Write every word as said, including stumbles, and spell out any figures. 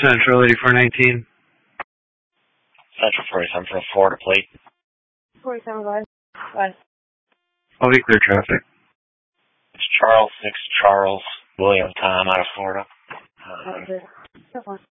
Central eighty-four nineteen. Central forty-seven for a Florida plate. forty-seven, bye. Bye. I'll be clear traffic. It's Charles six Charles William Tom out of Florida. Okay. That's fine.